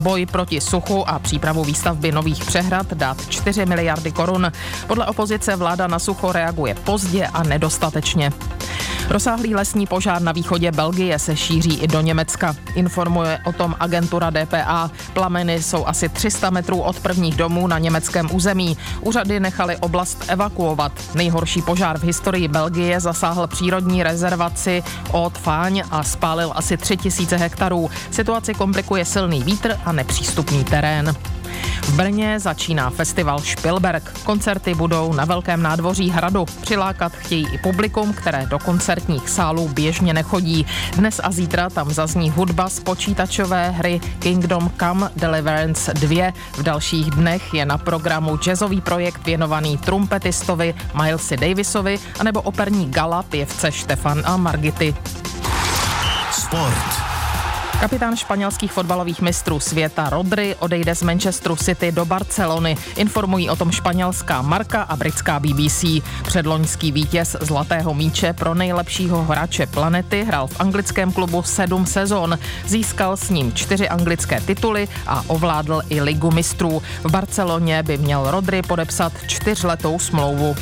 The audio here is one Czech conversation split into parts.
boj proti suchu a přípravu výstavby nových přehrad dát 4 miliardy korun. Podle opozice vláda na sucho reaguje pozdě a nedostatečně. Rozsáhlý lesní požár na východě Belgie se šíří i do Německa. Informuje o tom agentura DPA. Plameny jsou asi 300 metrů od prvních domů na německém území. Úřady nechaly oblast evakuovat. Nejhorší požár v historii Belgie zasáhl přírodní rezervaci Haute-Fagne a spálil asi 3000 hektarů. Situaci komplikuje silný vítr a nepřístupný terén. V Brně začíná festival Špilberk. Koncerty budou na velkém nádvoří hradu. Přilákat chtějí i publikum, které do koncertních sálů běžně nechodí. Dnes a zítra tam zazní hudba z počítačové hry Kingdom Come Deliverance 2. V dalších dnech je na programu jazzový projekt věnovaný trumpetistovi Milesi Davisovi anebo operní gala pěvce Štefan a Margity. Sport. Kapitán španělských fotbalových mistrů světa Rodri odejde z Manchesteru City do Barcelony. Informují o tom španělská Marca a britská BBC. Předloňský vítěz Zlatého míče pro nejlepšího hráče planety hrál v anglickém klubu 7 sezon. Získal s ním 4 anglické tituly a ovládl i Ligu mistrů. V Barceloně by měl Rodri podepsat 4letou smlouvu.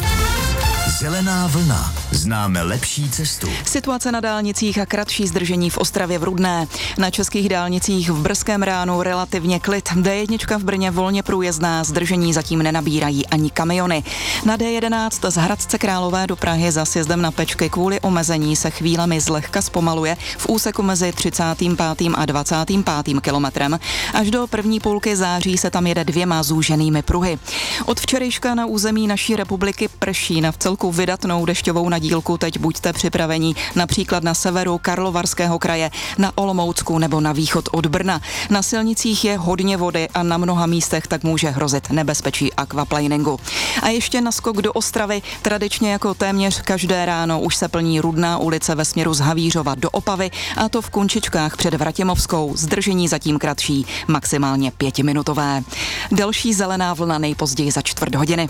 Zelená vlna. Známe lepší cestu. Situace na dálnicích a kratší zdržení v Ostravě v Rudné. Na českých dálnicích v brzkém ránu relativně klid. D1 v Brně volně průjezdná, zdržení zatím nenabírají ani kamiony. Na D11 z Hradce Králové do Prahy za sjezdem na Pečky kvůli omezení se chvílemi zlehka zpomaluje v úseku mezi 35. a 25. kilometrem. Až do první půlky září se tam jede 2 zúženými pruhy. Od včerejška na území naší republiky prší. Na vcelku vydatnou dešťovou nadílku teď buďte připraveni, například na severu Karlovarského kraje, na Olomoucku nebo na východ od Brna. Na silnicích je hodně vody a na mnoha místech tak může hrozit nebezpečí aquaplaningu. A ještě naskok do Ostravy. Tradičně jako téměř každé ráno už se plní Rudná ulice ve směru z Havířova do Opavy, a to v Kunčičkách před Vratimovskou. Zdržení zatím kratší, maximálně 5minutové. Další zelená vlna nejpozději za 4 hodiny.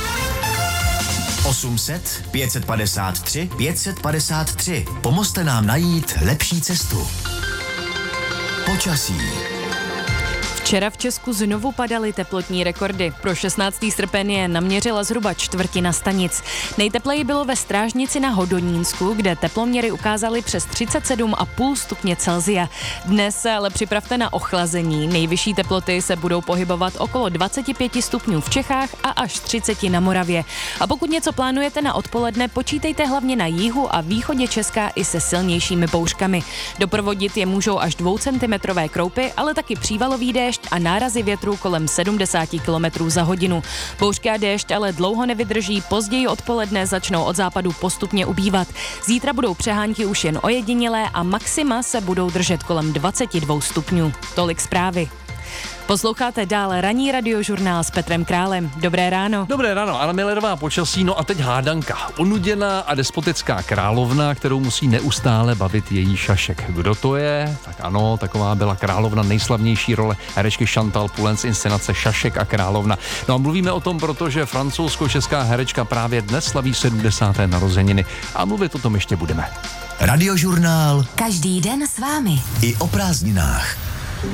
800 553 553. Pomozte nám najít lepší cestu. Počasí. Včera v Česku znovu padaly teplotní rekordy. Pro 16. srpen je naměřila zhruba 1/4 stanic. Nejtepleji bylo ve Strážnici na Hodonínsku, kde teploměry ukázaly přes 37,5 stupně Celsia. Dnes se ale připravte na ochlazení. Nejvyšší teploty se budou pohybovat okolo 25 stupňů v Čechách a až 30 na Moravě. A pokud něco plánujete na odpoledne, počítejte hlavně na jihu a východě Česka i se silnějšími bouřkami. Doprovodit je můžou až 2cm kroupy, ale taky přívalový déšť a nárazy větru kolem 70 km za hodinu. Bouřky a déšť ale dlouho nevydrží, později odpoledne začnou od západu postupně ubývat. Zítra budou přehánky už jen ojedinělé a maxima se budou držet kolem 22 stupňů. Tolik zprávy. Posloucháte dál ranní radiožurnál s Petrem Králem. Dobré ráno. Dobré ráno, Anna Millerová počasí, no a teď hádanka. Unuděná a despotická královna, kterou musí neustále bavit její šašek. Kdo to je? Tak ano, taková byla královna, nejslavnější role herečky Chantal Poulain z inscenace Šašek a královna. No a mluvíme o tom, protože francouzsko-česká herečka právě dnes slaví 70. narozeniny a mluvit o tom ještě budeme. Radiožurnál. Každý den s vámi. I o prázdninách.